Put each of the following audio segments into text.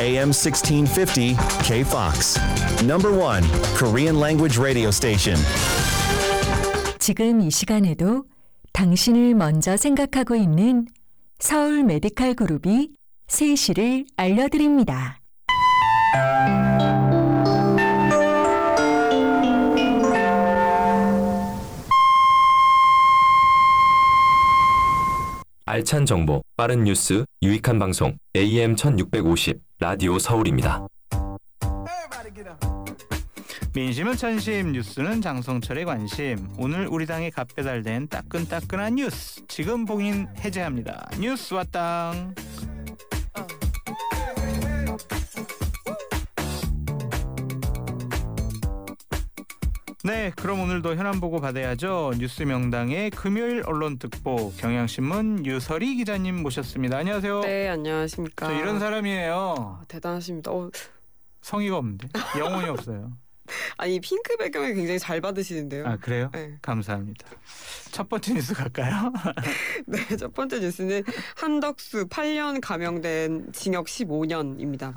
AM 1650 KFOX. Number 1 Korean language radio station. 지금 이 시간에도 당신을 먼저 생각하고 있는 서울 메디칼 그룹이 3시를 알려드립니다. 알찬 정보, 빠른 뉴스, 유익한 방송 AM 1650 라디오 서울입니다. 민심은 천심, 뉴스는 장성철의 관심. 오늘 우리 당에 갓배달된 따끈따끈한 뉴스 지금 봉인 해제합니다. 뉴스 왔당. 네, 그럼 오늘도 현안 보고 받아야죠. 뉴스 명당의 금요일 언론 특보 경향신문 유설희 기자님 모셨습니다. 안녕하세요. 네, 안녕하십니까. 저 이런 사람이에요. 대단하십니다. 성의가 없는데 영혼이 없어요. 아니 핑크 배경을 굉장히 잘 받으시는데요. 아, 그래요? 네. 감사합니다. 첫 번째 뉴스 갈까요? 네, 첫 번째 뉴스는 한덕수 8년 감형된 징역 15년입니다.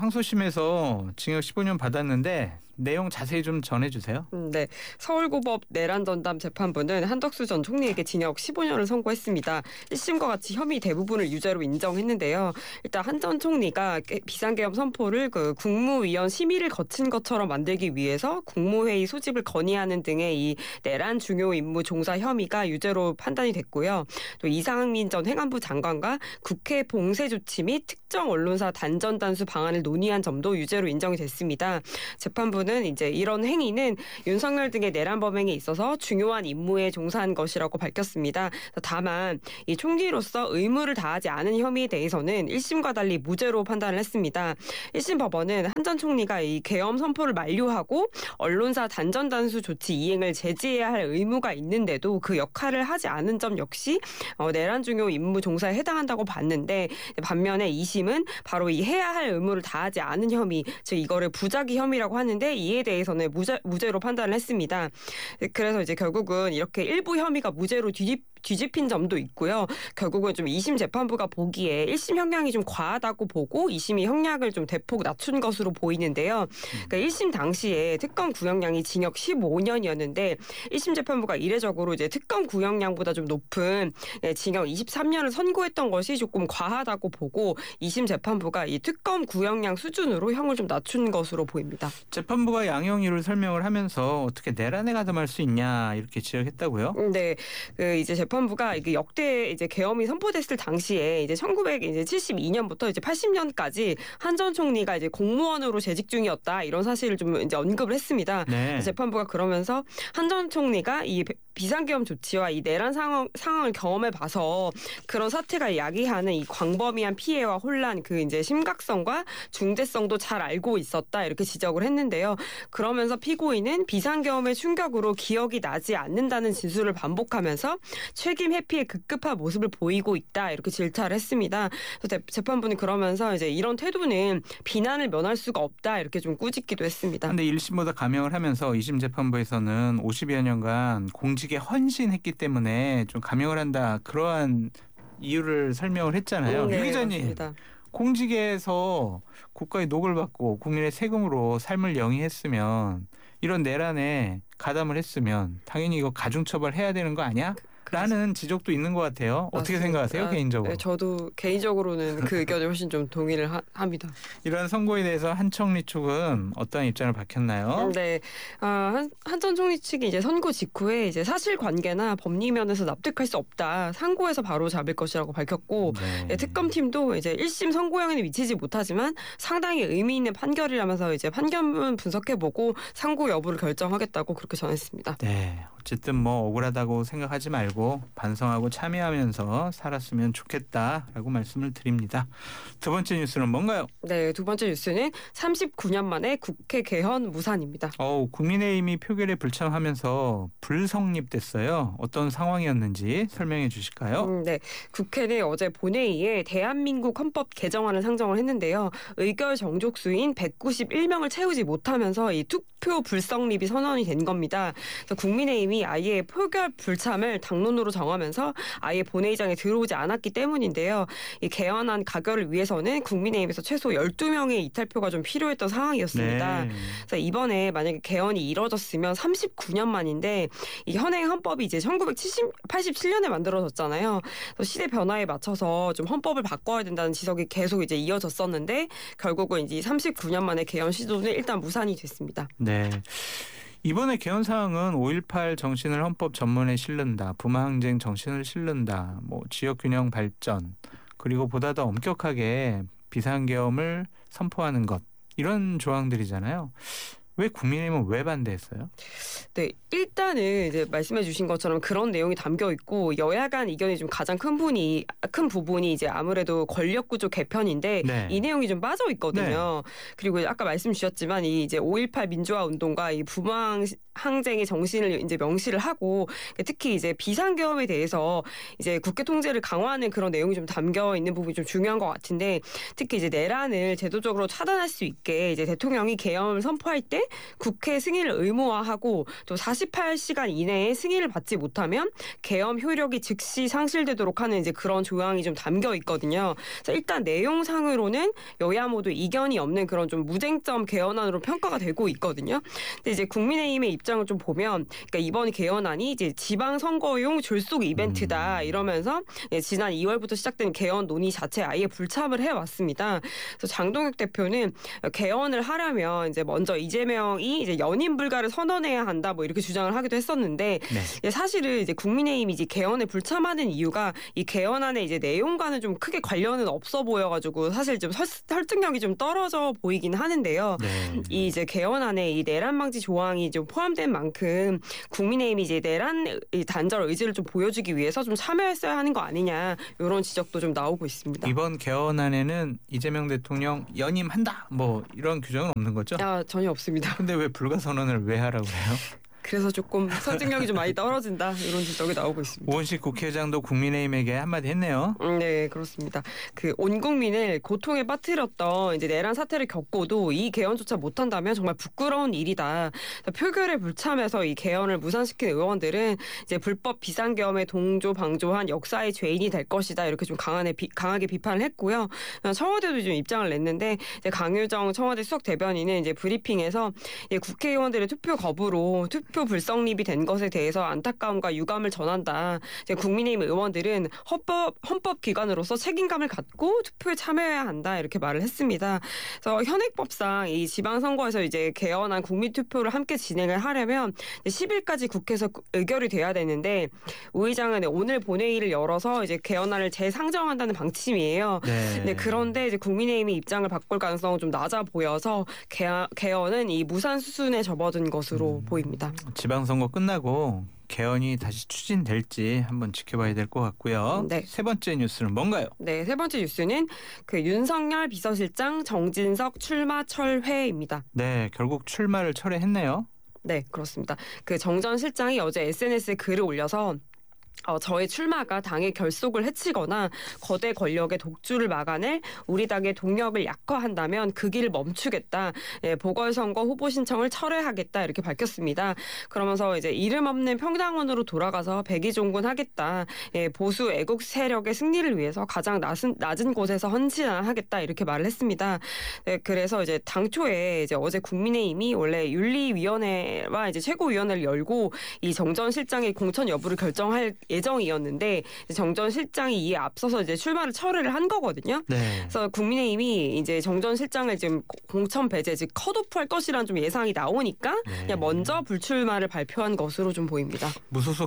항소심에서 징역 15년 받았는데 내용 자세히 좀 전해주세요. 네, 서울고법 내란전담 재판부는 한덕수 전 총리에게 징역 15년을 선고했습니다. 1심과 같이 혐의 대부분을 유죄로 인정했는데요. 일단 한 전 총리가 비상계엄 선포를 국무위원 심의를 거친 것처럼 만들기 위해서 국무회의 소집을 건의하는 등의 이 내란 중요 임무 종사 혐의가 유죄로 판단이 됐고요. 또 이상민 전 행안부 장관과 국회 봉쇄 조치 및 특정 언론사 단전 단수 방안을 논의한 점도 유죄로 인정이 됐습니다. 재판부는 이제 이런 행위는 윤석열 등의 내란 범행에 있어서 중요한 임무에 종사한 것이라고 밝혔습니다. 다만 이 총리로서 의무를 다하지 않은 혐의에 대해서는 1심과 달리 무죄로 판단을 했습니다. 1심 법원은 한 전 총리가 이 계엄 선포를 만료하고 언론사 단전 단수 조치 이행을 제지해야 할 의무가 있는데도 그 역할을 하지 않은 점 역시 내란 중요 임무 종사에 해당한다고 봤는데, 반면에 2심은 바로 이 해야 할 의무를 다하지 않은 혐의, 즉 이거를 부작위 혐의라고 하는데 이에 대해서는 무죄로 판단을 했습니다. 그래서 이제 결국은 이렇게 일부 혐의가 무죄로 뒤집힌 점도 있고요. 결국은 좀 2심 재판부가 보기에 1심 형량이 좀 과하다고 보고 2심이 형량을 좀 대폭 낮춘 것으로 보이는데요. 그러니까 1심 당시에 특검 구형량이 징역 15년이었는데 1심 재판부가 이례적으로 이제 특검 구형량보다 좀 높은 징역 23년을 선고했던 것이 조금 과하다고 보고 2심 재판부가 이 특검 구형량 수준으로 형을 좀 낮춘 것으로 보입니다. 재판부가 양형 이유를 설명을 하면서 어떻게 내란에 가담할 수 있냐 이렇게 지적했다고요? 네, 이제 재판부가 이게 역대 이제 계엄이 선포됐을 당시에 이제 1972년부터 이제 80년까지 한 전 총리가 이제 공무원으로 재직 중이었다, 이런 사실을 좀 이제 언급을 했습니다. 네. 재판부가 그러면서 한 전 총리가 이 비상계엄 조치와 이 내란 상황을 경험해 봐서 그런 사태가 야기하는 이 광범위한 피해와 혼란, 그 이제 심각성과 중대성도 잘 알고 있었다, 이렇게 지적을 했는데요. 그러면서 피고인은 비상계엄의 충격으로 기억이 나지 않는다는 진술을 반복하면서 책임 회피에 급급한 모습을 보이고 있다, 이렇게 질타를 했습니다. 그래서 재판부는 그러면서 이제 이런 태도는 비난을 면할 수가 없다, 이렇게 좀 꾸짖기도 했습니다. 그런데 1심보다 감형을 하면서 2심 재판부에서는 50여 년간 공직에 헌신했기 때문에 좀 감형을 한다, 그러한 이유를 설명을 했잖아요. 네, 유 기자님, 맞습니다. 공직에서 국가의 녹을 받고 국민의 세금으로 삶을 영위했으면, 이런 내란에 가담을 했으면 당연히 이거 가중처벌해야 되는 거 아니야? 라는 지적도 있는 것 같아요. 어떻게 생각하세요, 개인적으로? 네, 저도 개인적으로는 그 의견에 훨씬 좀 동의를 합니다. 이러한 선고에 대해서 한 총리 측은 어떤 입장을 밝혔나요? 네, 한 전 총리 측이 이제 선고 직후에 이제 사실관계나 법리면에서 납득할 수 없다, 상고에서 바로 잡을 것이라고 밝혔고, 네. 특검팀도 이제 1심 선고형에 미치지 못하지만 상당히 의미 있는 판결이라면서 이제 판결문 분석해보고 상고 여부를 결정하겠다고 그렇게 전했습니다. 네, 어쨌든 뭐 억울하다고 생각하지 말고 반성하고 참여하면서 살았으면 좋겠다라고 말씀을 드립니다. 두 번째 뉴스는 뭔가요? 네, 두 번째 뉴스는 39년 만에 국회 개헌 무산입니다. 국민의힘이 표결에 불참하면서 불성립됐어요. 어떤 상황이었는지 설명해 주실까요? 네, 국회는 어제 본회의에 대한민국 헌법 개정안을 상정을 했는데요. 의결 정족수인 191명을 채우지 못하면서 이 투표 불성립이 선언이 된 겁니다. 그래서 국민의힘이 아예 표결 불참을 당론 당론으로 정하면서 아예 본회의장에 들어오지 않았기 때문인데요. 이 개헌안 가결을 위해서는 국민의힘에서 최소 12명의 이탈표가 좀 필요했던 상황이었습니다. 네. 그래서 이번에 만약에 개헌이 이뤄졌으면 39년 만인데 이 현행 헌법이 이제 1987년에 만들어졌잖아요. 그래서 시대 변화에 맞춰서 좀 헌법을 바꿔야 된다는 지적이 계속 이제 이어졌었는데 결국은 이제 39년 만에 개헌 시도는 일단 무산이 됐습니다. 네. 이번에 개헌 사항은 5.18 정신을 헌법 전문에 실른다. 부마항쟁 정신을 실른다. 뭐 지역균형 발전 그리고 보다 더 엄격하게 비상계엄을 선포하는 것 이런 조항들이잖아요. 왜 국민의힘은 왜 반대했어요? 네, 일단은 이제 말씀해주신 것처럼 그런 내용이 담겨 있고 여야 간 이견이 좀 가장 큰 부분이 이제 아무래도 권력구조 개편인데 네. 이 내용이 좀 빠져 있거든요. 그리고 아까 말씀 주셨지만 이 이제 5.18 민주화 운동과 이 부마항쟁의 정신을 이제 명시를 하고 특히 이제 비상계엄에 대해서 이제 국회 통제를 강화하는 그런 내용이 좀 담겨 있는 부분이 좀 중요한 것 같은데 특히 이제 내란을 제도적으로 차단할 수 있게 이제 대통령이 계엄을 선포할 때 국회 승인을 의무화하고 또 48시간 이내에 승인을 받지 못하면 계엄 효력이 즉시 상실되도록 하는 이제 그런 조항이 좀 담겨 있거든요. 그래서 일단 내용상으로는 여야 모두 이견이 없는 그런 좀 무쟁점 개헌안으로 평가가 되고 있거든요. 근데 이제 국민의힘의 입장을 좀 보면, 그러니까 이번 개헌안이 이제 지방선거용 졸속 이벤트다 이러면서 지난 2월부터 시작된 개헌 논의 자체 아예 불참을 해왔습니다. 그래서 장동혁 대표는 개헌을 하려면 이제 먼저 이재명이 이제 연임 불가를 선언해야 한다 뭐 이렇게 주장을 하기도 했었는데 사실은 이제 국민의힘이 이제 개헌에 불참하는 이유가 이 개헌안의 이제 내용과는 좀 크게 관련은 없어 보여가지고 사실 좀 설득력이 좀 떨어져 보이긴 하는데요. 이 이제 개헌안에 이 내란 방지 조항이 좀 포함된 만큼 국민의힘이 이제 내란 단절 의지를 좀 보여주기 위해서 좀 참여했어야 하는 거 아니냐 이런 지적도 좀 나오고 있습니다. 이번 개헌안에는 이재명 대통령 연임한다 뭐 이런 규정은 없는 거죠? 전혀 없습니다. 근데 왜 불가선언을 왜 하라고 해요? 그래서 조금 설득력이 좀 많이 떨어진다 이런 지적이 나오고 있습니다. 오원식 국회의장도 국민의힘에게 한마디 했네요. 네, 그렇습니다. 그 온 국민을 고통에 빠뜨렸던 이제 내란 사태를 겪고도 이 개헌조차 못한다면 정말 부끄러운 일이다. 표결에 불참해서 이 개헌을 무산시킨 의원들은 이제 불법 비상계엄에 동조 방조한 역사의 죄인이 될 것이다. 이렇게 좀 강하게 비판을 했고요. 청와대도 좀 입장을 냈는데 이제 강유정 청와대 수석 대변인은 이제 브리핑에서 국회의원들의 투표 거부로 투표 불성립이 된 것에 대해서 안타까움과 유감을 전한다. 이제 국민의힘 의원들은 헌법 기관으로서 책임감을 갖고 투표에 참여해야 한다 이렇게 말을 했습니다. 그래서 현행법상 이 지방선거에서 이제 개헌안 국민투표를 함께 진행을 하려면 10일까지 국회에서 의결이 돼야 되는데 우 의장은 오늘 본회의를 열어서 이제 개헌안을 재상정한다는 방침이에요. 네, 그런데 이제 국민의힘이 입장을 바꿀 가능성은 좀 낮아 보여서 개헌은 이 무산 수순에 접어든 것으로 보입니다. 지방선거 끝나고 개헌이 다시 추진될지 한번 지켜봐야 될 것 같고요. 네. 세 번째 뉴스는 뭔가요? 네, 세 번째 뉴스는 그 윤석열 비서실장 정진석 출마 철회입니다. 네, 결국 출마를 철회했네요. 네, 그렇습니다. 그 정 전 실장이 어제 SNS에 글을 올려서 저의 출마가 당의 결속을 해치거나 거대 권력의 독주를 막아낼 우리 당의 동력을 약화한다면 그 길을 멈추겠다. 보궐선거 후보 신청을 철회하겠다 이렇게 밝혔습니다. 그러면서 이제 이름 없는 평당원으로 돌아가서 백의종군하겠다. 보수 애국 세력의 승리를 위해서 가장 낮은 곳에서 헌신하겠다 이렇게 말을 했습니다. 네, 그래서 이제 당초에 이제 어제 국민의힘이 원래 윤리위원회와 이제 최고위원회를 열고 이 정 전 실장의 공천 여부를 결정할 예정이었는데 정 전 실장이 이에 앞서서 이제 출마를 철회를 한 거거든요. 그래서 국민의힘이 이제 정 전 실장을 지금 공천 배제, 즉 컷오프할 것이라는 좀 예상이 나오니까 그냥 먼저 불출마를 발표한 것으로 좀 보입니다. 무소속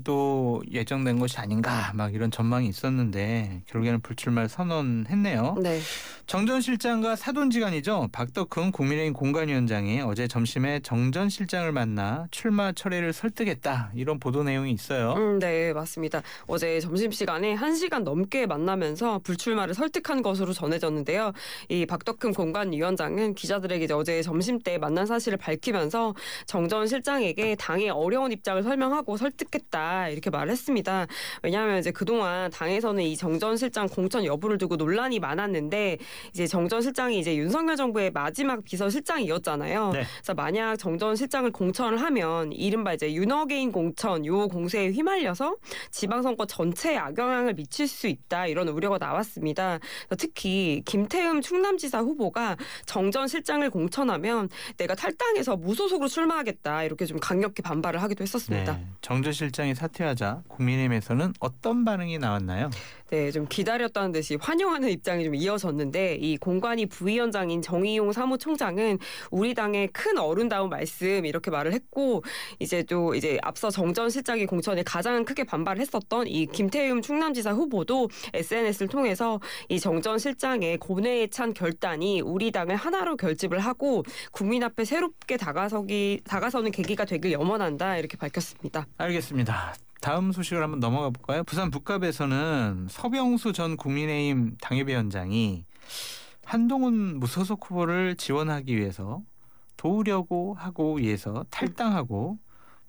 출마도 예정된 것이 아닌가 막 이런 전망이 있었는데 결국에는 불출마를 선언했네요. 네. 정 전 실장과 사돈지간이죠. 박덕흠 국민의힘 공관위원장이 어제 점심에 정 전 실장을 만나 출마 철회를 설득했다. 이런 보도 내용이 있어요. 네, 맞습니다. 어제 점심시간에 1시간 넘게 만나면서 불출마를 설득한 것으로 전해졌는데요. 이 박덕흠 공관위원장은 기자들에게 이제 어제 점심 때 만난 사실을 밝히면서 정 전 실장에게 당의 어려운 입장을 설명하고 설득했다 이렇게 말을 했습니다. 왜냐하면 이제 그동안 당에서는 이 정 전 실장 공천 여부를 두고 논란이 많았는데 이제 정 전 실장이 이제 윤석열 정부의 마지막 비서실장이었잖아요. 그래서 만약 정 전 실장을 공천을 하면 이른바 이제 윤어게인 공천 요 공세에 휘말려서 통해서 지방선거 전체에 악영향을 미칠 수 있다 이런 우려가 나왔습니다. 특히 김태흠 충남지사 후보가 정전실장을 공천하면 내가 탈당해서 무소속으로 출마하겠다 이렇게 좀 강력히 반발을 하기도 했었습니다. 네, 정전실장이 사퇴하자 국민의힘에서는 어떤 반응이 나왔나요? 네, 좀 기다렸다는 듯이 환영하는 입장이 좀 이어졌는데 이 공관위 부위원장인 정의용 사무총장은 우리 당의 큰 어른다운 말씀 이렇게 말을 했고 이제 또 이제 앞서 정전실장이 공천에 가장 크게 반발했었던 이 김태흠 충남지사 후보도 SNS를 통해서 이 정전실장의 고뇌에 찬 결단이 우리 당을 하나로 결집을 하고 국민 앞에 새롭게 다가서는 계기가 되길 염원한다 이렇게 밝혔습니다. 알겠습니다. 다음 소식을 한번 넘어가 볼까요? 부산 북갑에서는 서병수 전 국민의힘 당협위원장이 한동훈 무소속 후보를 지원하기 위해서 도우려고 하고 위해서 탈당하고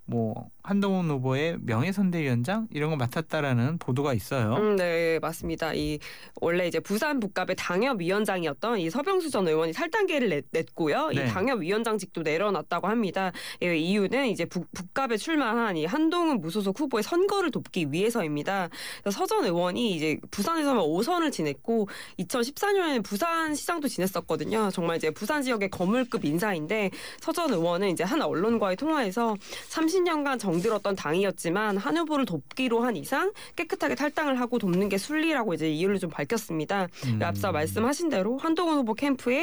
뭐 한동훈 후보의 명예선대위원장 이런 거 맡았다라는 보도가 있어요. 네, 맞습니다. 이 원래 이제 부산 북갑의 당협위원장이었던 이 서병수 전 의원이 탈당계를 냈고요. 네. 이 당협위원장직도 내려놨다고 합니다. 이 이유는 이제 북갑에 출마한 이 한동훈 무소속 후보의 선거를 돕기 위해서입니다. 서 전 의원이 이제 부산에서만 5선을 지냈고 2014년에 부산시장도 지냈었거든요. 정말 이제 부산 지역의 거물급 인사인데 서 전 의원은 이제 한 언론과의 통화에서 30년간 정들었던 당이었지만 한 후보를 돕기로 한 이상 깨끗하게 탈당을 하고 돕는 게 순리라고 이제 이유를 좀 밝혔습니다. 앞서 말씀하신 대로 한동훈 후보 캠프의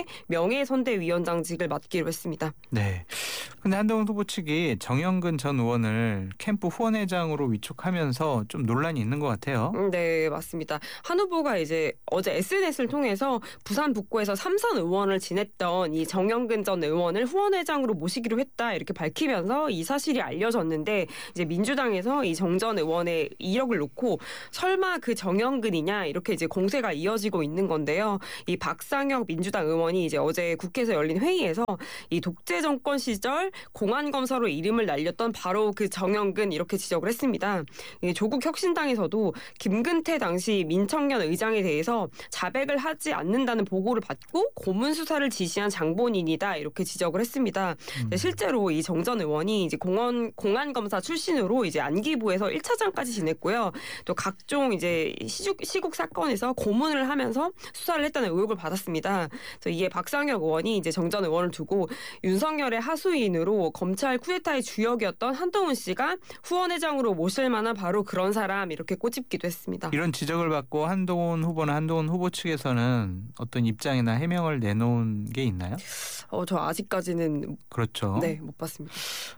명예선대위원장직을 맡기로 했습니다. 네. 근데 한동훈 후보 측이 정영근 전 의원을 캠프 후원회장으로 위촉하면서 좀 논란이 있는 것 같아요. 네, 맞습니다. 한 후보가 이제 어제 SNS를 통해서 부산 북구에서 3선 의원을 지냈던 이 정영근 전 의원을 후원회장으로 모시기로 했다 이렇게 밝히면서 이 사실이 알려졌는데 이제 민주당에서 이 정 전 의원의 이력을 놓고 설마 그 정영근이냐 이렇게 이제 공세가 이어지고 있는 건데요. 이 박상혁 민주당 의원이 이제 어제 국회에서 열린 회의에서 이 독재 정권 시절 공안검사로 이름을 날렸던 바로 그 정영근 이렇게 지적을 했습니다. 조국 혁신당에서도 김근태 당시 민청년 의장에 대해서 자백을 하지 않는다는 보고를 받고 고문 수사를 지시한 장본인이다 이렇게 지적을 했습니다. 실제로 이 정 전 의원이 이제 공안검사 출신으로 이제 안기부에서 1차장까지 지냈고요. 또 각종 이제 시국 사건에서 고문을 하면서 수사를 했다는 의혹을 받았습니다. 그래서 이에 박상혁 의원이 이제 정 전 의원을 두고 윤석열의 하수인으로 검찰 쿠데타의 주역이었던 한동훈 씨가 후원회장으로 모실 만한 바로 그런 사람 이렇게 꼬집기도 했습니다. 이런 지적을 받고 한동훈 후보나 한동훈 후보 측에서는 어떤 입장이나 해명을 내놓은 게 있나요? 저 아직까지는 그렇죠. 네, 못 봤습니다.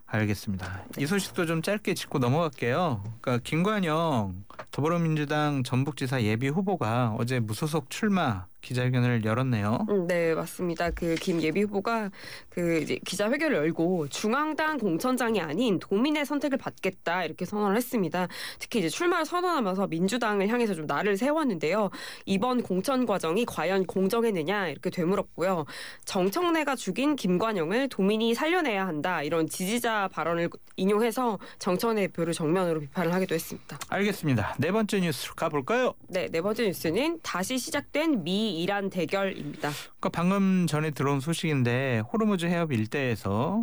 알겠습니다. 이 소식도 좀 짧게 짚고 넘어갈게요. 그러니까 김관영 더불어민주당 전북지사 예비 후보가 어제 무소속 출마 기자회견을 열었네요. 네, 맞습니다. 그 김 예비 후보가 그 이제 기자회견을 열고 중앙당 공천장이 아닌 도민의 선택을 받겠다 이렇게 선언을 했습니다. 특히 이제 출마를 선언하면서 민주당을 향해서 좀 날을 세웠는데요. 이번 공천 과정이 과연 공정했느냐 이렇게 되물었고요. 정청래가 죽인 김관영을 도민이 살려내야 한다 이런 지지자 발언을 인용해서 정청래 대표를 정면으로 비판을 하기도 했습니다. 알겠습니다. 네 번째 뉴스로 가볼까요? 네, 네 번째 뉴스는 다시 시작된 미 이란 대결입니다. 그러니까 방금 전에 들어온 소식인데 호르무즈 해협 일대에서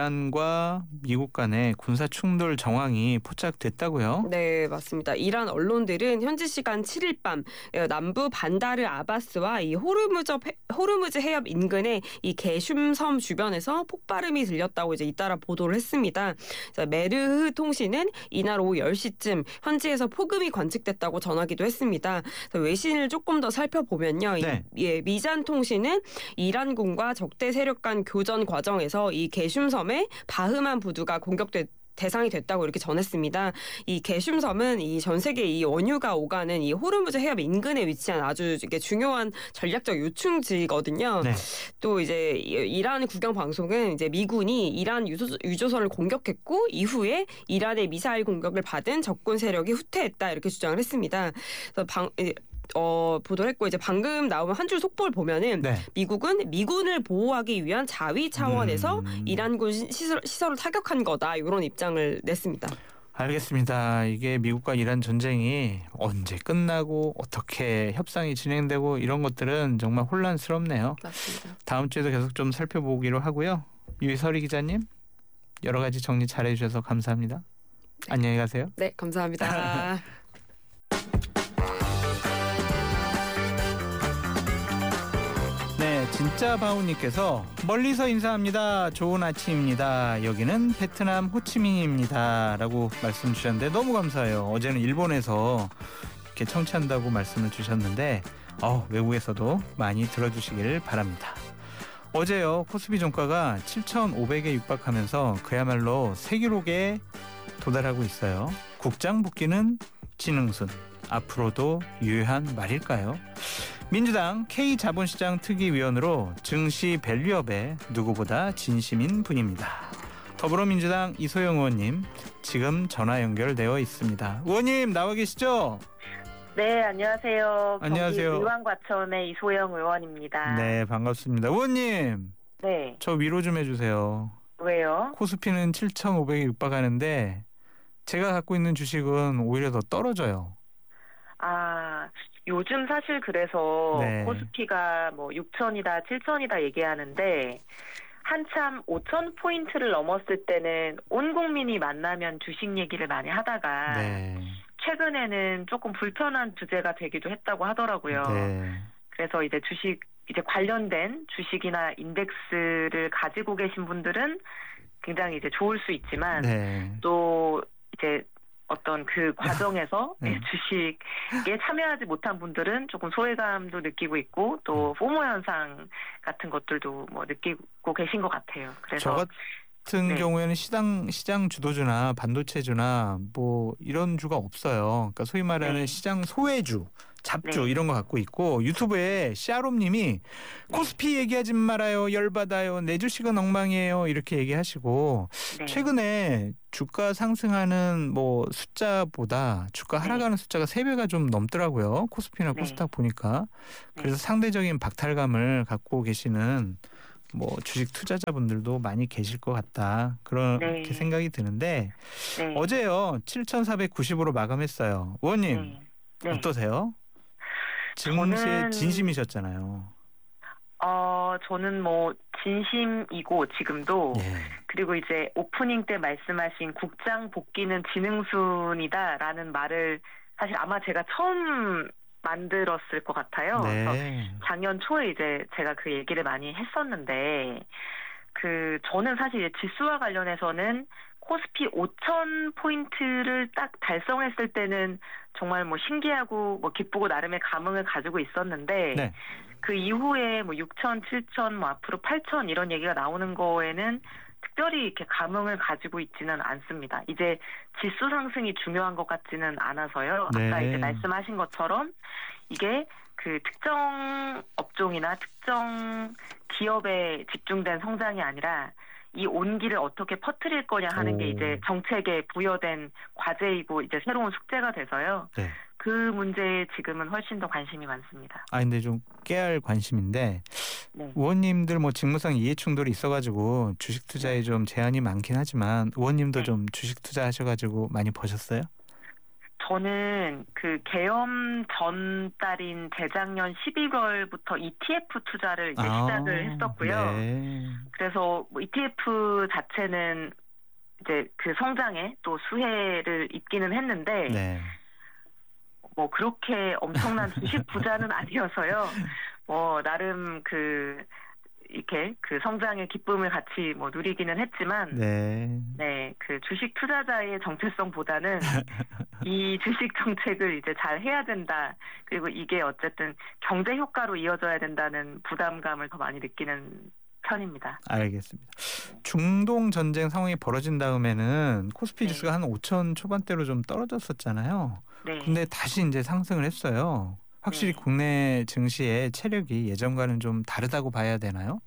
이란과 미국 간의 군사 충돌 정황이 포착됐다고요? 네, 맞습니다. 이란 언론들은 현지 시간 7일 밤 남부 반다르 아바스와 이 호르무즈 해협 인근의 이 게슘섬 주변에서 폭발음이 들렸다고 이제 잇따라 보도를 했습니다. 메르흐 통신은 이날 오후 10시쯤 현지에서 폭음이 관측됐다고 전하기도 했습니다. 외신을 조금 더 살펴보면요. 네. 미잔 통신은 이란군과 적대 세력 간 교전 과정에서 이 게슘섬에 바흐만 부두가 대상이 됐다고 이렇게 전했습니다. 이 게슘섬은 이 전 세계 이 원유가 오가는 이 호르무즈 해협 인근에 위치한 아주 이게 중요한 전략적 요충지거든요. 네. 또 이제 이란 국영 방송은 이제 미군이 이란 유조선을 공격했고 이후에 이란의 미사일 공격을 받은 적군 세력이 후퇴했다 이렇게 주장을 했습니다. 그래서 보도를 했고 이제 방금 나온 한 줄 속보를 보면은 네. 미국은 미군을 보호하기 위한 자위 차원에서 이란군 시설을 타격한 거다 이런 입장을 냈습니다. 알겠습니다. 이게 미국과 이란 전쟁이 언제 끝나고 어떻게 협상이 진행되고 이런 것들은 정말 혼란스럽네요. 맞습니다. 다음 주에도 계속 좀 살펴보기로 하고요. 유희설이 기자님 여러 가지 정리 잘해주셔서 감사합니다. 안녕히 가세요. 네, 감사합니다. 네, 진짜 바우님께서 멀리서 인사합니다. 좋은 아침입니다. 여기는 베트남 호치민입니다. 라고 말씀 주셨는데 너무 감사해요. 어제는 일본에서 이렇게 청취한다고 말씀을 주셨는데 외국에서도 많이 들어주시길 바랍니다. 어제요, 코스피 종가가 7,500에 육박하면서 그야말로 세기록에 도달하고 있어요. 국장 복귀는 지능순. 앞으로도 유효한 말일까요? 민주당 K자본시장 특위위원으로 증시 밸류업에 누구보다 진심인 분입니다. 더불어민주당 이소영 의원님, 지금 전화 연결되어 있습니다. 의원님 나와 계시죠? 네, 안녕하세요. 안녕하세요. 경기 의왕과천의 이소영 의원입니다. 네, 반갑습니다. 의원님, 네. 저 위로 좀 해주세요. 왜요? 코스피는 7,500에 육박하는데 제가 갖고 있는 주식은 오히려 더 떨어져요. 요즘 사실 그래서 네. 코스피가 뭐 6천이다 7천이다 얘기하는데 한참 5천 포인트를 넘었을 때는 온 국민이 만나면 주식 얘기를 많이 하다가 네. 최근에는 조금 불편한 주제가 되기도 했다고 하더라고요. 네. 그래서 이제 관련된 주식이나 인덱스를 가지고 계신 분들은 굉장히 이제 좋을 수 있지만 네. 또 이제 어떤 그 과정에서 네. 주식에 참여하지 못한 분들은 조금 소외감도 느끼고 있고 또 포모 현상 같은 것들도 뭐 느끼고 계신 것 같아요. 그래서 저 같은 네. 경우에는 시장 주도주나 반도체주나 뭐 이런 주가 없어요. 그러니까 소위 말하는 네. 시장 소외주, 잡주 네. 이런 거 갖고 있고 유튜브에 샤롬님이 코스피 얘기하지 말아요. 열받아요. 내 주식은 엉망이에요. 이렇게 얘기하시고 네. 최근에 주가 상승하는 뭐 숫자보다 주가 하락하는 숫자가 3배가 좀 넘더라고요. 코스피나 네. 코스닥 보니까. 그래서 네. 상대적인 박탈감을 갖고 계시는 뭐 주식 투자자분들도 많이 계실 것 같다. 그렇게 네. 생각이 드는데 네. 어제요 7,490으로 마감했어요. 의원님 네. 네. 어떠세요? 증시에 저는- 진심이셨잖아요. 저는 뭐 진심이고 지금도 예. 그리고 이제 오프닝 때 말씀하신 국장 복귀는 지능순이다라는 말을 사실 아마 제가 처음 만들었을 것 같아요. 그래서 네. 작년 초에 이제 제가 그 얘기를 많이 했었는데 저는 사실 이제 지수와 관련해서는 코스피 5,000 포인트를 딱 달성했을 때는 정말 뭐 신기하고 뭐 기쁘고 나름의 감흥을 가지고 있었는데 네. 그 이후에 뭐 6,000, 7,000, 뭐 앞으로 8,000 이런 얘기가 나오는 거에는 특별히 이렇게 감흥을 가지고 있지는 않습니다. 이제 지수 상승이 중요한 것 같지는 않아서요. 아까 네. 이제 말씀하신 것처럼 이게 그 특정 업종이나 특정 기업에 집중된 성장이 아니라 이 온기를 어떻게 퍼뜨릴 거냐 하는 게 오. 이제 정책에 부여된 과제이고 이제 새로운 숙제가 돼서요. 네. 그 문제에 지금은 훨씬 더 관심이 많습니다. 근데 좀 깨알 관심인데 네. 의원님들 뭐 직무상 이해 충돌이 있어가지고 주식 투자에 좀 제한이 많긴 하지만 의원님도 네. 좀 주식 투자하셔가지고 많이 버셨어요? 저는 그 개엄 전 달인 재작년 11월부터 ETF 투자를 이제 시작을 했었고요. 네. 그래서 뭐 ETF 자체는 이제 그 성장에 또 수혜를 입기는 했는데 네. 뭐 그렇게 엄청난 주식 부자는 아니어서요. 뭐 나름 이렇게 그 성장의 기쁨을 같이 뭐 누리기는 했지만 네. 그 주식 투자자의 정체성보다는 이 주식 정책을 이제 잘 해야 된다. 그리고 이게 어쨌든 경제 효과로 이어져야 된다는 부담감을 더 많이 느끼는 편입니다. 알겠습니다. 중동 전쟁 상황이 벌어진 다음에는 코스피 네. 지수가 한 5천 초반대로 좀 떨어졌었잖아요. 네. 근데 다시 이제 상승을 했어요. 확실히 네. 국내 증시의 체력이 예전과는 좀 다르다고 봐야 되나요?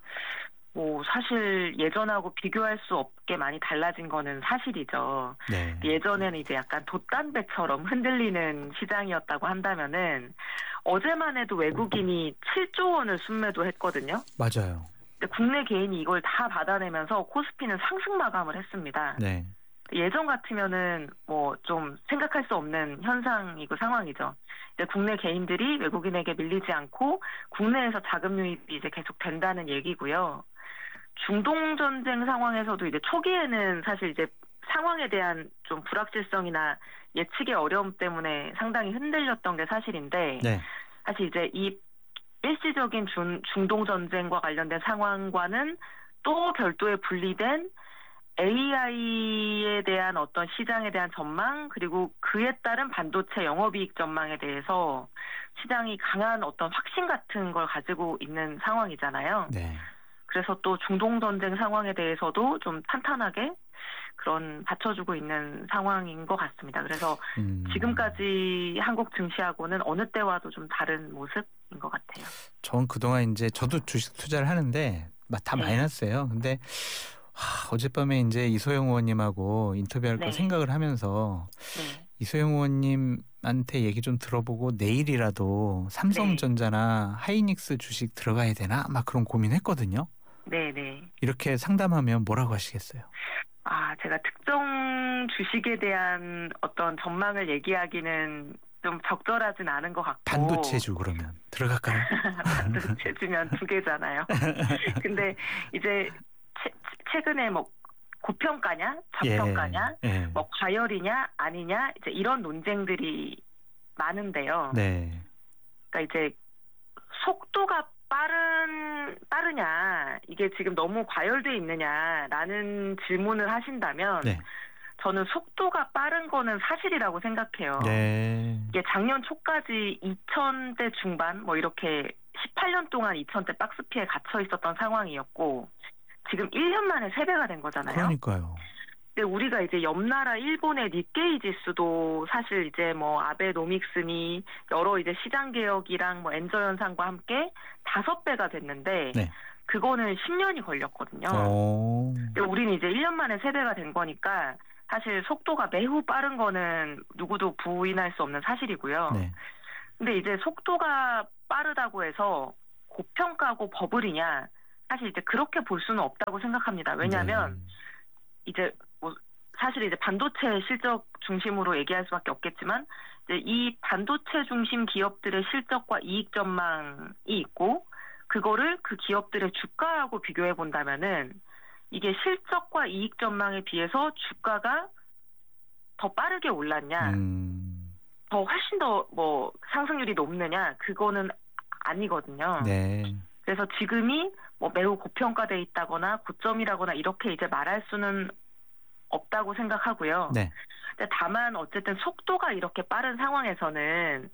뭐 사실 예전하고 비교할 수 없게 많이 달라진 거는 사실이죠. 네. 예전에는 이제 약간 돛담배처럼 흔들리는 시장이었다고 한다면은 어제만 해도 외국인이 7조 원을 순매도했거든요. 맞아요. 근데 국내 개인이 이걸 다 받아내면서 코스피는 상승 마감을 했습니다. 네. 예전 같으면은 뭐 좀 생각할 수 없는 현상이고 상황이죠. 이제 국내 개인들이 외국인에게 밀리지 않고 국내에서 자금 유입이 이제 계속 된다는 얘기고요. 중동 전쟁 상황에서도 이제 초기에는 사실 이제 상황에 대한 좀 불확실성이나 예측의 어려움 때문에 상당히 흔들렸던 게 사실인데 네. 사실 이제 이 일시적인 중동 전쟁과 관련된 상황과는 또 별도의 분리된 AI에 대한 어떤 시장에 대한 전망 그리고 그에 따른 반도체 영업이익 전망에 대해서 시장이 강한 어떤 확신 같은 걸 가지고 있는 상황이잖아요. 네. 그래서 또 중동 전쟁 상황에 대해서도 좀 탄탄하게 그런 받쳐주고 있는 상황인 것 같습니다. 그래서 지금까지 한국 증시하고는 어느 때와도 좀 다른 모습인 것 같아요. 전 그동안 이제 저도 주식 투자를 하는데 다 네. 마이너스예요. 근데 어젯밤에 이제 이소영 의원님하고 인터뷰할까 네. 생각을 하면서 네. 이소영 의원님한테 얘기 좀 들어보고 내일이라도 삼성전자나 하이닉스 주식 들어가야 되나 막 그런 고민했거든요. 네. 이렇게 상담하면 뭐라고 하시겠어요? 제가 특정 주식에 대한 어떤 전망을 얘기하기는 좀 적절하진 않은 것 같고. 반도체주 그러면 들어갈까요? 반도체주면 두 개잖아요. 근데 이제 최근에 뭐 고평가냐, 저평가냐, 예. 뭐 과열이냐 아니냐 이제 이런 논쟁들이 많은데요. 네. 그러니까 이제 속도가 빠르냐 이게 지금 너무 과열돼 있느냐라는 질문을 하신다면 네. 저는 속도가 빠른 거는 사실이라고 생각해요. 네. 이게 작년 초까지 2,000대 중반 뭐 이렇게 18년 동안 2,000대 박스피에 갇혀 있었던 상황이었고 지금 1년 만에 3배가 된 거잖아요. 그러니까요. 근데 우리가 이제 옆나라 일본의 니케이 지수도 사실 이제 뭐 아베노믹스니 여러 이제 시장 개혁이랑 뭐 엔저 현상과 함께 5배가 됐는데 네. 그거는 10년이 걸렸거든요. 근데 우리는 이제 1년 만에 3배가 된 거니까 사실 속도가 매우 빠른 거는 누구도 부인할 수 없는 사실이고요. 네. 근데 이제 속도가 빠르다고 해서 고평가고 버블이냐 사실 이제 그렇게 볼 수는 없다고 생각합니다. 왜냐하면 이제 뭐 사실 이제 반도체 실적 중심으로 얘기할 수밖에 없겠지만 이제 이 반도체 중심 기업들의 실적과 이익 전망이 있고 그거를 그 기업들의 주가하고 비교해 본다면은 이게 실적과 이익 전망에 비해서 주가가 더 빠르게 올랐냐, 더 훨씬 더 뭐 상승률이 높느냐 그거는 아니거든요. 네. 그래서 지금이 뭐 매우 고평가돼 있다거나 고점이라거나 이렇게 이제 말할 수는 없다고 생각하고요. 네. 근데 다만 어쨌든 속도가 이렇게 빠른 상황에서는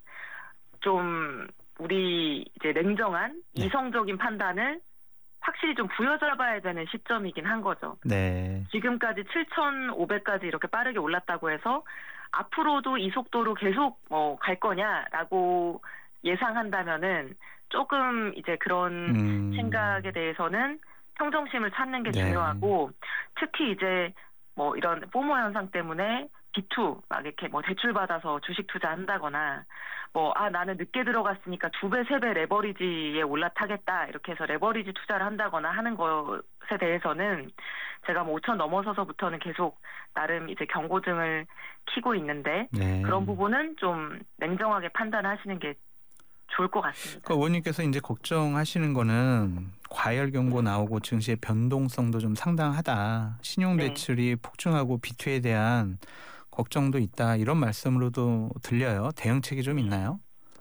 좀 우리 이제 냉정한 네. 이성적인 판단을 확실히 좀 부여잡아야 되는 시점이긴 한 거죠. 네. 지금까지 7,500까지 이렇게 빠르게 올랐다고 해서 앞으로도 이 속도로 계속 갈 거냐라고 예상한다면은 조금 이제 그런 생각에 대해서는 평정심을 찾는 게 네. 중요하고 특히 이제 뭐 이런 포모 현상 때문에 B2 막 이렇게 뭐 대출 받아서 주식 투자한다거나 뭐 나는 늦게 들어갔으니까 2배, 3배 레버리지에 올라타겠다 이렇게 해서 레버리지 투자를 한다거나 하는 것에 대해서는 제가 뭐 5천 넘어서서부터는 계속 나름 이제 경고등을 켜고 있는데 네. 그런 부분은 좀 냉정하게 판단하시는 게 좋을 것 같습니다. 그 의원님께서 이제 걱정하시는 거는 과열 경고 나오고 증시의 변동성도 좀 상당하다. 신용 대출이 폭증하고 B2에 대한 걱정도 있다. 이런 말씀으로도 들려요. 대응책이 좀 있나요?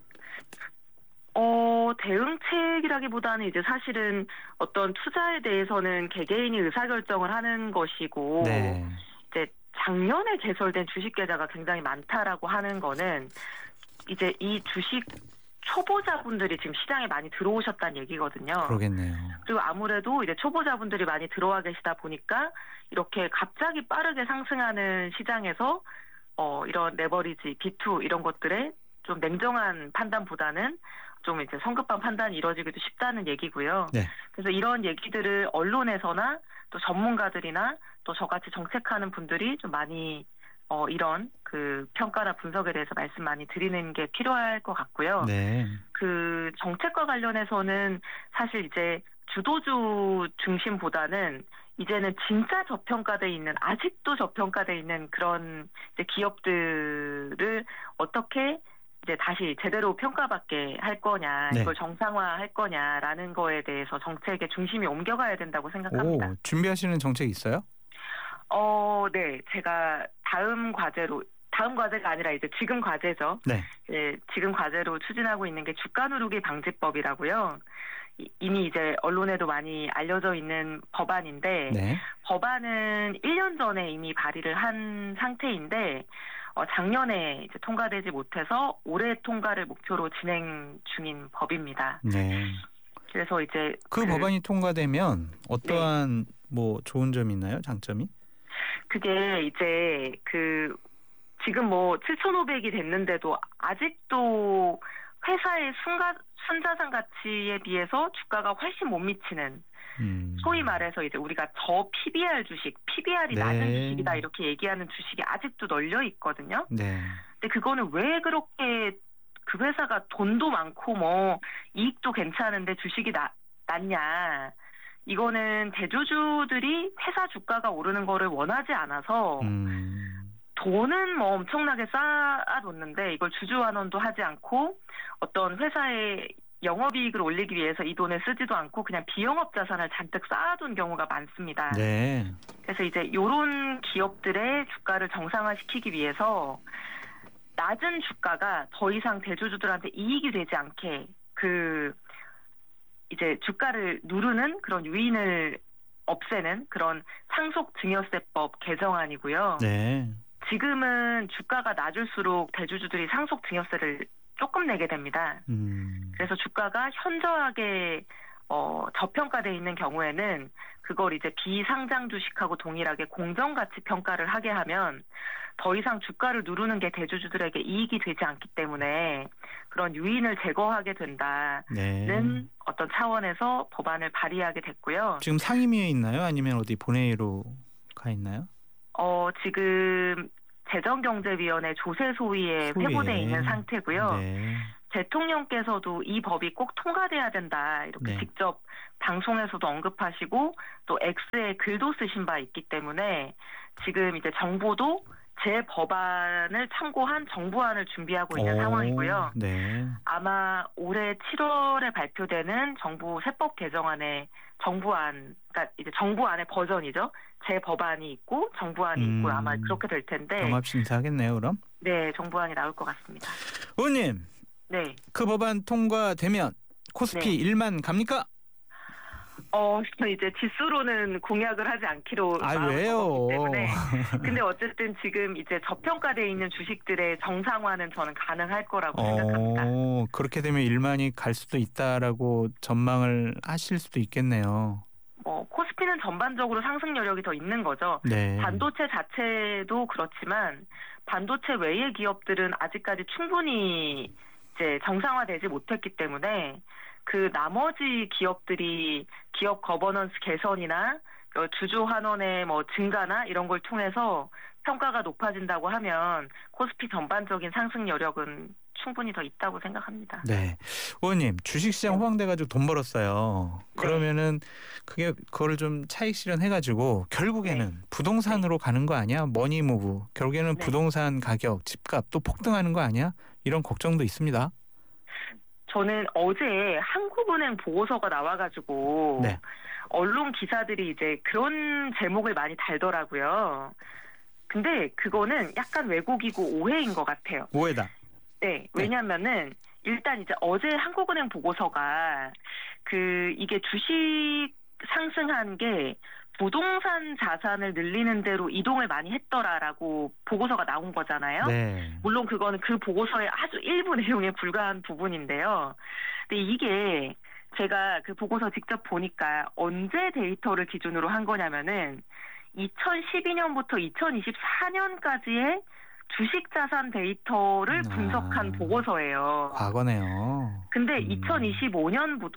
대응책이라기보다는 이제 사실은 어떤 투자에 대해서는 개개인이 의사결정을 하는 것이고 네. 이제 작년에 개설된 주식 계좌가 굉장히 많다라고 하는 거는 이제 이 주식 초보자분들이 지금 시장에 많이 들어오셨다는 얘기거든요. 그러겠네요. 그리고 아무래도 이제 초보자분들이 많이 들어와 계시다 보니까 이렇게 갑자기 빠르게 상승하는 시장에서 이런 레버리지, B2 이런 것들에 좀 냉정한 판단보다는 좀 이제 성급한 판단이 이루어지기도 쉽다는 얘기고요. 네. 그래서 이런 얘기들을 언론에서나 또 전문가들이나 또 저같이 정책하는 분들이 좀 많이 이런 그 평가나 분석에 대해서 말씀 많이 드리는 게 필요할 것 같고요. 네. 그 정책과 관련해서는 사실 이제 주도주 중심보다는 이제는 진짜 저평가돼 있는 아직도 저평가돼 있는 그런 이제 기업들을 어떻게 이제 다시 제대로 평가받게 할 거냐, 네. 이걸 정상화할 거냐라는 거에 대해서 정책의 중심이 옮겨가야 된다고 생각합니다. 준비하시는 정책 있어요? 네. 제가 다음 과제가 아니라 이제 지금 과제죠. 네. 예, 지금 과제로 추진하고 있는 게 주가 누르기 방지법이라고요. 이미 이제 언론에도 많이 알려져 있는 법안인데 네. 법안은 1년 전에 이미 발의를 한 상태인데 작년에 이제 통과되지 못해서 올해 통과를 목표로 진행 중인 법입니다. 네. 그래서 이제 그 법안이 통과되면 어떠한 뭐 좋은 점이 있나요? 장점이? 그게 이제 지금 뭐 7,500이 됐는데도 아직도 회사의 순자산 가치에 비해서 주가가 훨씬 못 미치는 소위 말해서 이제 우리가 저 PBR 주식, PBR이 네. 낮은 주식이다 이렇게 얘기하는 주식이 아직도 널려 있거든요. 네. 근데 그거는 왜 그렇게 그 회사가 돈도 많고 뭐 이익도 괜찮은데 주식이 낮냐. 이거는 대주주들이 회사 주가가 오르는 거를 원하지 않아서 돈은 뭐 엄청나게 쌓아뒀는데 이걸 주주환원도 하지 않고 어떤 회사의 영업이익을 올리기 위해서 이 돈을 쓰지도 않고 그냥 비영업 자산을 잔뜩 쌓아둔 경우가 많습니다. 네. 그래서 이제 이런 기업들의 주가를 정상화시키기 위해서 낮은 주가가 더 이상 대주주들한테 이익이 되지 않게 이제 주가를 누르는 그런 유인을 없애는 그런 상속증여세법 개정안이고요. 네. 지금은 주가가 낮을수록 대주주들이 상속증여세를 조금 내게 됩니다. 그래서 주가가 현저하게 저평가돼 있는 경우에는 그걸 이제 비상장 주식하고 동일하게 공정가치 평가를 하게 하면 더 이상 주가를 누르는 게 대주주들에게 이익이 되지 않기 때문에 그런 유인을 제거하게 된다는 네. 어떤 차원에서 법안을 발의하게 됐고요. 지금 상임위에 있나요? 아니면 어디 본회의로 가 있나요? 지금 재정경제위원회 조세소위에 회부돼 있는 상태고요. 네. 대통령께서도 이 법이 꼭 통과돼야 된다 이렇게 네. 직접 방송에서도 언급하시고 또 X에 글도 쓰신 바 있기 때문에 지금 이제 정부도 제 법안을 참고한 정부안을 준비하고 있는 상황이고요. 네. 아마 올해 7월에 발표되는 정부 세법 개정안에 정부안, 그러니까 이제 정부안의 버전이죠. 제 법안이 있고 정부안이 있고 아마 그렇게 될 텐데. 종합 심사하겠네요, 그럼? 네, 정부안이 나올 것 같습니다. 의원님, 네. 그 법안 통과되면 코스피 1만 갑니까? 이제 지수로는 공약을 하지 않기로 왜요? 마음먹었기 때문에. 근데 어쨌든 지금 이제 저평가되어 있는 주식들의 정상화는 저는 가능할 거라고 생각합니다. 그렇게 되면 1만이 갈 수도 있다라고 전망을 하실 수도 있겠네요. 코스피는 전반적으로 상승 여력이 더 있는 거죠. 네. 반도체 자체도 그렇지만 반도체 외의 기업들은 아직까지 충분히 이제 정상화되지 못했기 때문에 그 나머지 기업들이 기업 거버넌스 개선이나 주주 환원의 뭐 증가나 이런 걸 통해서 평가가 높아진다고 하면 코스피 전반적인 상승 여력은 충분히 더 있다고 생각합니다. 네, 의원님 주식시장 호황돼가지고 돈 벌었어요. 그러면은 그거를 좀 차익 실현해가지고 결국에는 부동산으로 가는 거 아니야? 머니무브 결국에는 부동산 가격, 집값 또 폭등하는 거 아니야? 이런 걱정도 있습니다. 저는 어제 한국은행 보고서가 나와가지고 언론 기사들이 이제 그런 제목을 많이 달더라고요. 근데 그거는 약간 왜곡이고 오해인 것 같아요. 오해다. 네, 왜냐면은 일단 이제 어제 한국은행 보고서가 이게 주식 상승한 게 부동산 자산을 늘리는 대로 이동을 많이 했더라라고 보고서가 나온 거잖아요. 네. 물론 그거는 그 보고서의 아주 일부 내용에 불과한 부분인데요. 근데 이게 제가 그 보고서 직접 보니까 언제 데이터를 기준으로 한 거냐면은 2012년부터 2024년까지의 주식 자산 데이터를 분석한 보고서예요. 과거네요. 근데 2025년부터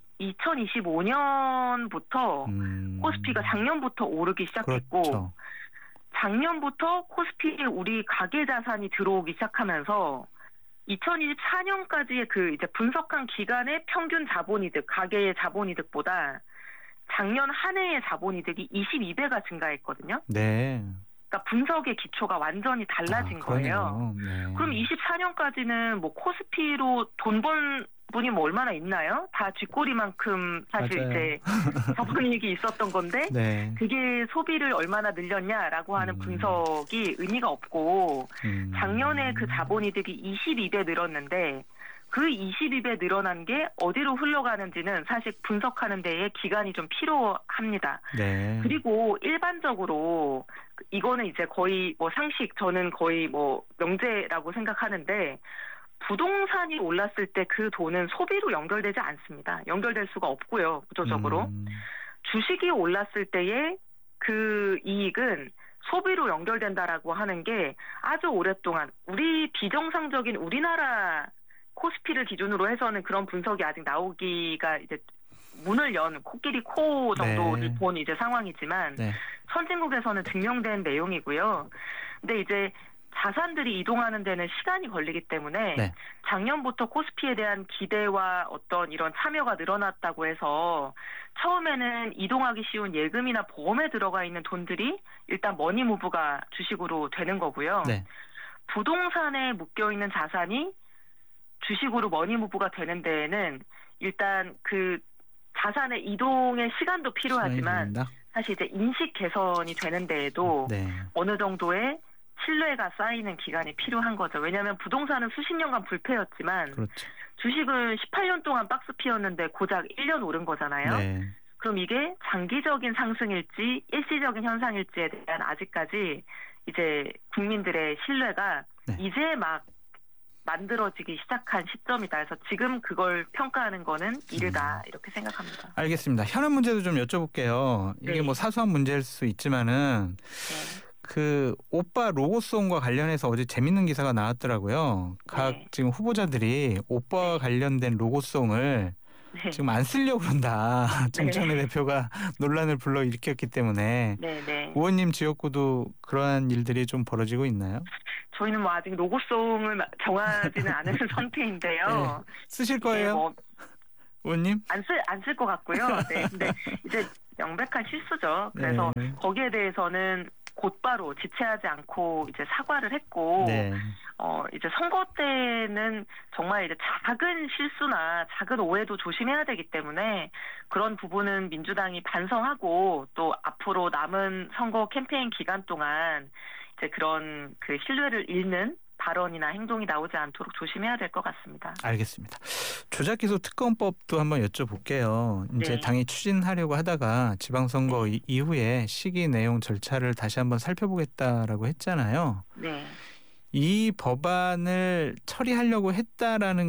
코스피가 작년부터 오르기 시작했고 그렇죠. 작년부터 코스피에 우리 가계 자산이 들어오기 시작하면서 2024년까지의 그 이제 분석한 기간의 평균 자본이득, 가계의 자본이득보다 작년 한 해의 자본이득이 22배가 증가했거든요. 네. 그러니까 분석의 기초가 완전히 달라진 거예요. 네. 그럼 24년까지는 뭐 코스피로 돈 번 분이 뭐 얼마나 있나요? 다 쥐꼬리만큼 사실 맞아요. 이제 저번이익이 있었던 건데 네. 그게 소비를 얼마나 늘렸냐라고 하는 분석이 의미가 없고 작년에 그 자본이득이 22배 늘었는데 그 22배 늘어난 게 어디로 흘러가는지는 사실 분석하는 데에 기간이 좀 필요합니다. 네. 그리고 일반적으로 이거는 이제 거의 뭐 상식, 저는 거의 뭐 명제라고 생각하는데 부동산이 올랐을 때 그 돈은 소비로 연결되지 않습니다. 연결될 수가 없고요. 구조적으로. 주식이 올랐을 때의 그 이익은 소비로 연결된다라고 하는 게 아주 오랫동안 우리 비정상적인 우리나라 코스피를 기준으로 해서는 그런 분석이 아직 나오기가 이제 문을 연 코끼리 코 정도를 네. 본 이제 상황이지만 네. 선진국에서는 증명된 내용이고요. 근데 이제 자산들이 이동하는 데는 시간이 걸리기 때문에 네. 작년부터 코스피에 대한 기대와 어떤 이런 참여가 늘어났다고 해서 처음에는 이동하기 쉬운 예금이나 보험에 들어가 있는 돈들이 일단 머니무브가 주식으로 되는 거고요. 네. 부동산에 묶여있는 자산이 주식으로 머니무브가 되는 데에는 일단 그 자산의 이동의 시간도 필요하지만 시간이 사실 이제 인식 개선이 되는 데에도 네. 어느 정도의 신뢰가 쌓이는 기간이 필요한 거죠. 왜냐하면 부동산은 수십 년간 불패였지만 그렇죠. 주식은 18년 동안 박스 피었는데 고작 1년 오른 거잖아요. 네. 그럼 이게 장기적인 상승일지 일시적인 현상일지에 대한 아직까지 이제 국민들의 신뢰가 네. 이제 막 만들어지기 시작한 시점이다. 그래서 지금 그걸 평가하는 거는 이르다 이렇게 생각합니다. 알겠습니다. 현안 문제도 좀 여쭤볼게요. 이게 네. 뭐 사소한 문제일 수 있지만은 네. 그 오빠 로고송과 관련해서 어제 재밌는 기사가 나왔더라고요. 각 네. 지금 후보자들이 오빠와 관련된 로고송을 네. 지금 안 쓰려고 그런다. 정청래 대표가 논란을 불러일으켰기 때문에 네. 의원님 지역구도 그러한 일들이 좀 벌어지고 있나요? 저희는 뭐 아직 로고송을 정하지는 않은 상태인데요. 쓰실 네, 거예요, 뭐 의원님? 안 쓸 것 같고요. 네. 근데 이제 명백한 실수죠. 그래서 네. 거기에 대해서는 곧바로 지체하지 않고 이제 사과를 했고 네. 이제 선거 때는 정말 이제 작은 실수나 작은 오해도 조심해야 되기 때문에 그런 부분은 민주당이 반성하고 또 앞으로 남은 선거 캠페인 기간 동안 이제 그런 그 신뢰를 잃는 발언이나 행동이 나오지 않도록 조심해야 될 것 같습니다. 알겠습니다. 조작기소 특검법도 한번 여쭤볼게요. 이제 네. 당이 추진하려고 하다가 지방선거 이후에 시기 내용 절차를 다시 한번 살펴보겠다라고 했잖아요. 네. 이 법안을 처리하려고 했다라는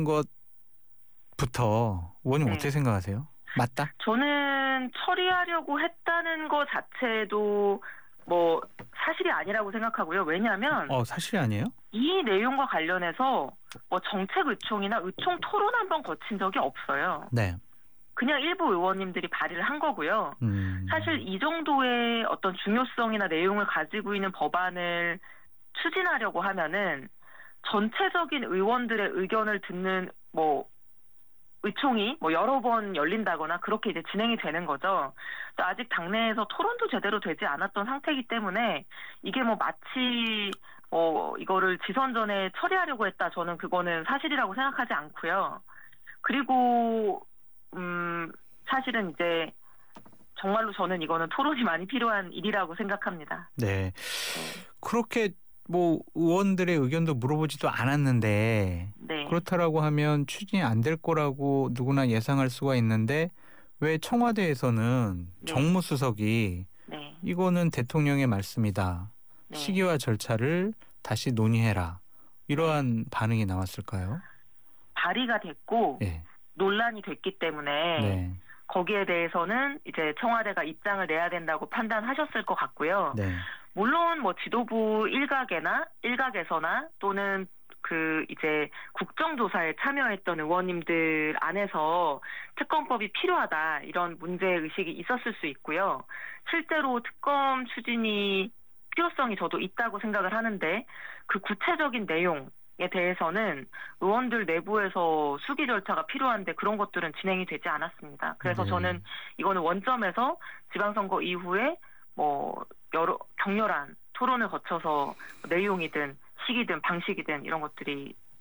것부터 의원님 네. 어떻게 생각하세요? 맞다? 저는 처리하려고 했다는 것 자체도 뭐 사실이 아니라고 생각하고요. 왜냐하면 사실이 아니에요? 이 내용과 관련해서 뭐 정책 의총이나 의총 토론 한번 거친 적이 없어요. 네. 그냥 일부 의원님들이 발의를 한 거고요. 사실 이 정도의 어떤 중요성이나 내용을 가지고 있는 법안을 추진하려고 하면은 전체적인 의원들의 의견을 듣는 뭐 의총이 뭐 여러 번 열린다거나 그렇게 이제 진행이 되는 거죠. 또 아직 당내에서 토론도 제대로 되지 않았던 상태이기 때문에 이게 뭐 마치 이거를 지선 전에 처리하려고 했다. 저는 그거는 사실이라고 생각하지 않고요. 그리고 사실은 이제 정말로 저는 이거는 토론이 많이 필요한 일이라고 생각합니다. 네. 그렇게 뭐 의원들의 의견도 물어보지도 않았는데 네. 그렇다라고 하면 추진이 안 될 거라고 누구나 예상할 수가 있는데 왜 청와대에서는 네. 정무수석이 네. 이거는 대통령의 말씀이다. 네. 시기와 절차를 다시 논의해라. 이러한 반응이 나왔을까요? 발의가 됐고 예. 논란이 됐기 때문에 네. 거기에 대해서는 이제 청와대가 입장을 내야 된다고 판단하셨을 것 같고요. 네. 물론 뭐 지도부 일각에서나 또는 그 이제 국정조사에 참여했던 의원님들 안에서 특검법이 필요하다 이런 문제의식이 있었을 수 있고요. 실제로 특검 추진이 필요성이 저도 있다고 생각을 하는데 그 구체적인 내용에 대해서는 의원들 내부에서 수기 절차가 필요한데 그런 것들은 진행이 되지 않았습니다. 그래서 네. 저는 이거는 원점에서 지방선거 이후에 뭐 여러 격렬한 토론을 거쳐서 내용이든 시기든 방식이든 이런 것들이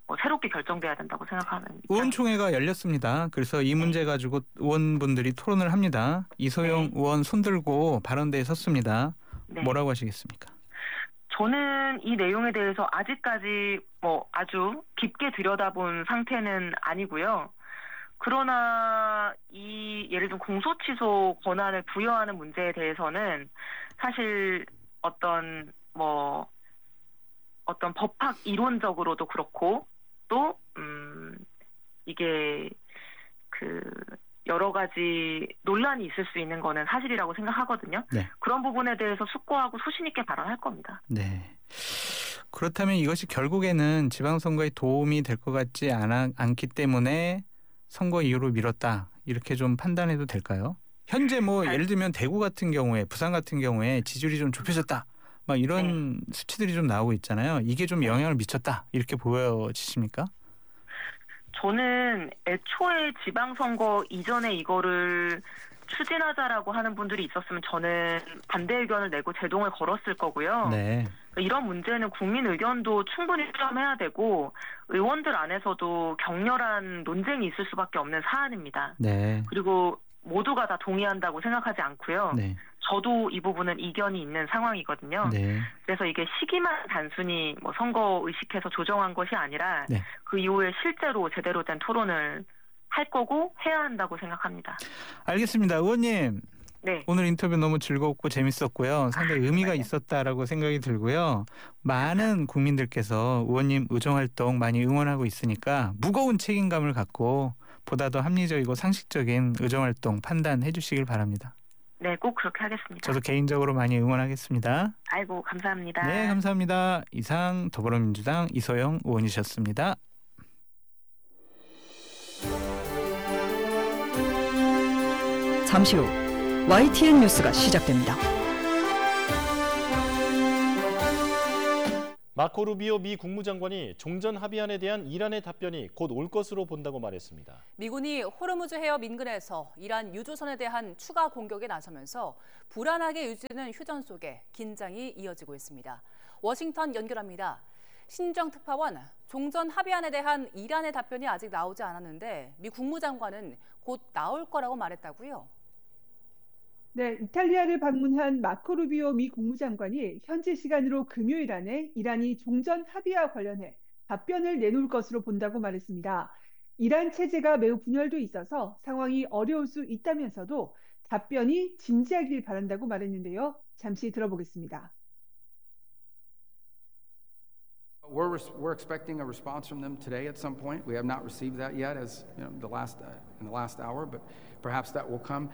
새롭게 결정돼야 된다고 생각하는 의원총회가 열렸습니다. 그래서 이 문제 가지고 의원분들이 토론을 합니다. 이소영 의원 손들고 발언대에 섰습니다. 네. 뭐라고 하시겠습니까? 저는 이 내용에 대해서 아직까지 아주 깊게 들여다본 상태는 아니고요. 그러나 예를 들면 공소취소 권한을 부여하는 문제에 대해서는 사실 어떤 법학 이론적으로도 그렇고 또 이게 여러 가지 논란이 있을 수 있는 거는 사실이라고 생각하거든요. 네. 그런 부분에 대해서 숙고하고 소신 있게 발언할 겁니다. 네. 그렇다면 이것이 결국에는 지방선거에 도움이 될 것 같지 않기 때문에 선거 이후로 미뤘다. 이렇게 좀 판단해도 될까요? 현재 예를 들면 대구 같은 경우에 부산 같은 경우에 지지율이 좀 좁혀졌다. 막 이런 수치들이 좀 나오고 있잖아요. 이게 좀 영향을 미쳤다. 이렇게 보여지십니까? 저는 애초에 지방선거 이전에 이거를 추진하자라고 하는 분들이 있었으면 저는 반대 의견을 내고 제동을 걸었을 거고요. 네. 이런 문제는 국민 의견도 충분히 수렴해야 되고 의원들 안에서도 격렬한 논쟁이 있을 수밖에 없는 사안입니다. 네. 그리고 모두가 다 동의한다고 생각하지 않고요. 네. 저도 이 부분은 이견이 있는 상황이거든요. 네. 그래서 이게 시기만 단순히 선거 의식해서 조정한 것이 아니라 네. 그 이후에 실제로 제대로 된 토론을 할 거고 해야 한다고 생각합니다. 알겠습니다. 의원님. 네. 오늘 인터뷰 너무 즐겁고 재밌었고요. 상당히 의미가 있었다라고 생각이 들고요. 많은 국민들께서 의원님 의정활동 많이 응원하고 있으니까 무거운 책임감을 갖고 보다 더 합리적이고 상식적인 의정활동 판단해 주시길 바랍니다. 네, 꼭 그렇게 하겠습니다. 저도 개인적으로 많이 응원하겠습니다. 아이고, 감사합니다. 네, 감사합니다. 이상 더불어민주당 이소영 의원이셨습니다. 잠시 후 YTN 뉴스가 시작됩니다. 마코 루비오 미 국무장관이 종전 합의안에 대한 이란의 답변이 곧 올 것으로 본다고 말했습니다. 미군이 호르무즈 해협 인근에서 이란 유조선에 대한 추가 공격에 나서면서 불안하게 유지되는 휴전 속에 긴장이 이어지고 있습니다. 워싱턴 연결합니다. 신정 특파원, 종전 합의안에 대한 이란의 답변이 아직 나오지 않았는데 미 국무장관은 곧 나올 거라고 말했다고요? 네, 이탈리아를 방문한 마코 루비오 미 국무장관이 현지 시간으로 금요일 안에 이란이 종전 합의와 관련해 답변을 내놓을 것으로 본다고 말했습니다. 이란 체제가 매우 분열돼 있어서 상황이 어려울 수 있다면서도 답변이 진지하길 바란다고 말했는데요. 잠시 들어보겠습니다. We're expecting a response from them today at some point. We have not received that yet, as in the last hour, but perhaps that will come.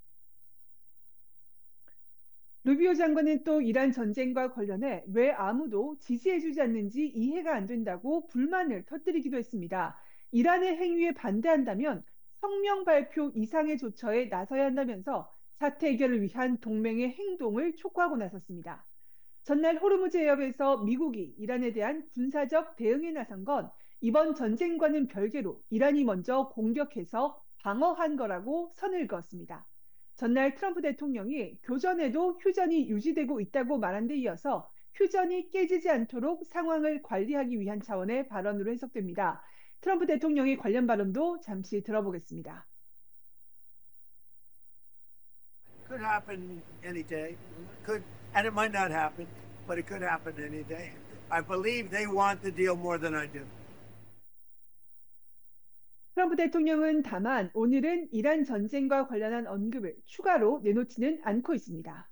루비오 장관은 또 이란 전쟁과 관련해 왜 아무도 지지해주지 않는지 이해가 안 된다고 불만을 터뜨리기도 했습니다. 이란의 행위에 반대한다면 성명 발표 이상의 조처에 나서야 한다면서 사태 해결을 위한 동맹의 행동을 촉구하고 나섰습니다. 전날 호르무즈 해협에서 미국이 이란에 대한 군사적 대응에 나선 건 이번 전쟁과는 별개로 이란이 먼저 공격해서 방어한 거라고 선을 그었습니다. 전날 트럼프 대통령이 교전에도 휴전이 유지되고 있다고 말한 데 이어서 휴전이 깨지지 않도록 상황을 관리하기 위한 차원의 발언으로 해석됩니다. 트럼프 대통령의 관련 발언도 잠시 들어보겠습니다. Could happen any day. And it might not happen, but it could happen any day. I believe they want the deal more than I do. 트럼프 대통령은 다만 오늘은 이란 전쟁과 관련한 언급을 추가로 내놓지는 않고 있습니다.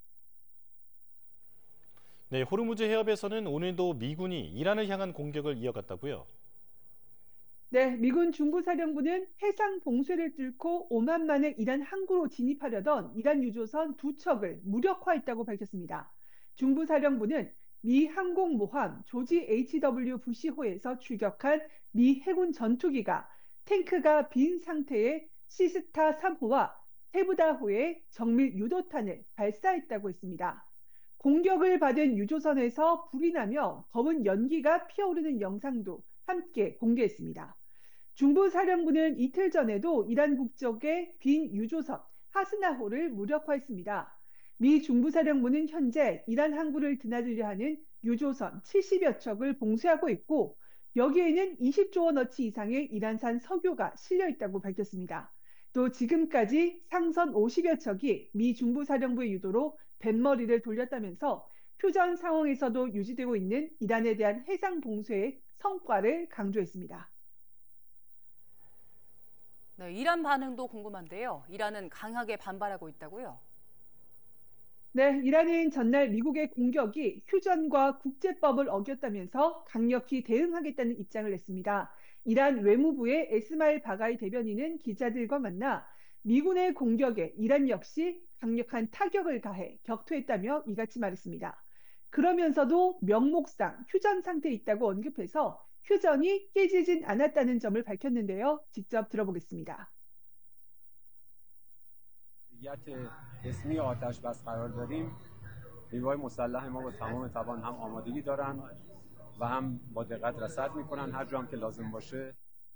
네, 호르무즈 해협에서는 오늘도 미군이 이란을 향한 공격을 이어갔다고요? 네, 미군 중부사령부는 해상 봉쇄를 뚫고 오만 만의 이란 항구로 진입하려던 이란 유조선 2척을 무력화했다고 밝혔습니다. 중부사령부는 미 항공모함 조지 H.W. 부시호에서 출격한 미 해군 전투기가 탱크가 빈 상태의 시스타 3호와 세부다호에 정밀 유도탄을 발사했다고 했습니다. 공격을 받은 유조선에서 불이 나며 검은 연기가 피어오르는 영상도 함께 공개했습니다. 중부사령부는 이틀 전에도 이란 국적의 빈 유조선 하스나호를 무력화했습니다. 미 중부사령부는 현재 이란 항구를 드나들려 하는 유조선 70여 척을 봉쇄하고 있고 여기에는 20조 원어치 이상의 이란산 석유가 실려 있다고 밝혔습니다. 또 지금까지 상선 50여 척이 미 중부사령부의 유도로 뱃머리를 돌렸다면서 휴전 상황에서도 유지되고 있는 이란에 대한 해상 봉쇄의 성과를 강조했습니다. 네, 이란 반응도 궁금한데요. 이란은 강하게 반발하고 있다고요? 네, 이란은 전날 미국의 공격이 휴전과 국제법을 어겼다면서 강력히 대응하겠다는 입장을 냈습니다. 이란 외무부의 에스마일 바가이 대변인은 기자들과 만나 미군의 공격에 이란 역시 강력한 타격을 가해 격퇴했다며 이같이 말했습니다. 그러면서도 명목상 휴전 상태에 있다고 언급해서 휴전이 깨지진 않았다는 점을 밝혔는데요. 직접 들어보겠습니다. اسمی آتش بس قرار داریم نیروهای مسلح ما با تمام توان هم آمادگی دارن و هم با دقت رصد میکنن هر جا هم که لازم باشه.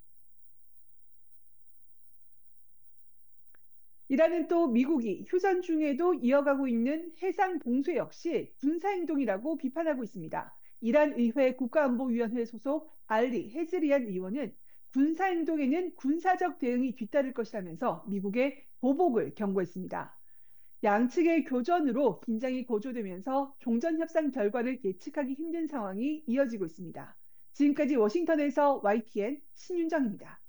이란은 또 미국이 휴전 중에도 이어가고 있는 해상 봉쇄 역시 군사행동이라고 비판하고 있습니다. 이란 의회 국가안보위원회 소속 알리 헤즈리안 의원은 군사행동에는 군사적 대응이 뒤따를 것이라면서 미국의 보복을 경고했습니다. 양측의 교전으로 긴장이 고조되면서 종전협상 결과를 예측하기 힘든 상황이 이어지고 있습니다. 지금까지 워싱턴에서 YTN 신윤정입니다.